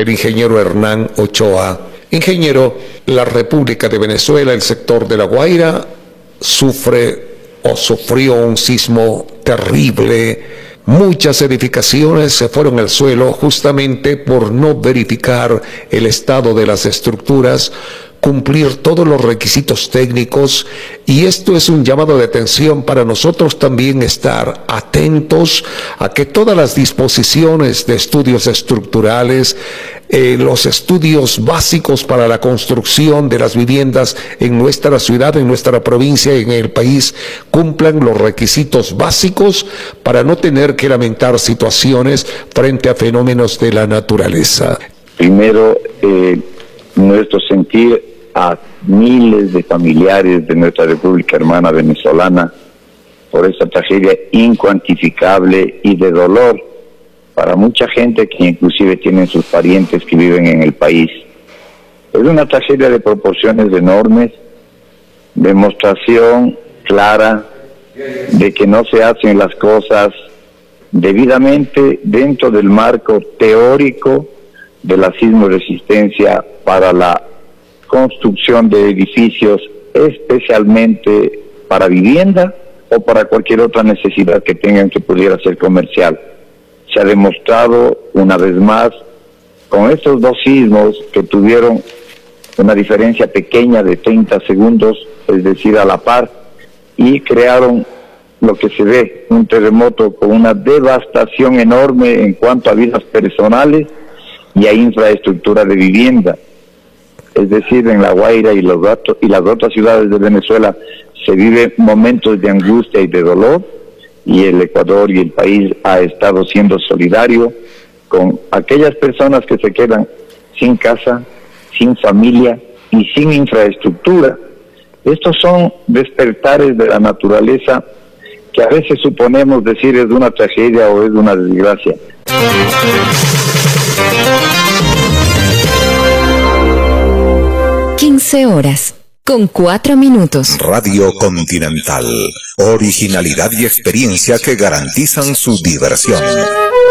el ingeniero Hernán Ochoa. Ingeniero, la República de Venezuela, el sector de La Guaira, sufrió un sismo terrible. Muchas edificaciones se fueron al suelo justamente por no verificar el estado de las estructuras, cumplir todos los requisitos técnicos, y esto es un llamado de atención para nosotros también estar atentos a que todas las disposiciones de estudios estructurales, los estudios básicos para la construcción de las viviendas en nuestra ciudad, en nuestra provincia y en el país cumplan los requisitos básicos para no tener que lamentar situaciones frente a fenómenos de la naturaleza. Primero, nuestro sentir a miles de familiares de nuestra República Hermana Venezolana por esta tragedia incuantificable y de dolor para mucha gente que inclusive tienen sus parientes que viven en el país. Es una tragedia de proporciones enormes, demostración clara de que no se hacen las cosas debidamente dentro del marco teórico de la sismoresistencia para la construcción de edificios, especialmente para vivienda o para cualquier otra necesidad que tengan que pudiera ser comercial. Se ha demostrado una vez más con estos dos sismos que tuvieron una diferencia pequeña de 30 segundos, es decir, a la par, y crearon lo que se ve, un terremoto con una devastación enorme en cuanto a vidas personales y a infraestructura de vivienda. Es decir, en La Guaira y las otras ciudades de Venezuela se viven momentos de angustia y de dolor, y el Ecuador y el país ha estado siendo solidario con aquellas personas que se quedan sin casa, sin familia y sin infraestructura. Estos son despertares de la naturaleza que a veces suponemos decir es una tragedia o es una desgracia. 15:04. Radio Continental. Originalidad y experiencia que garantizan su diversión.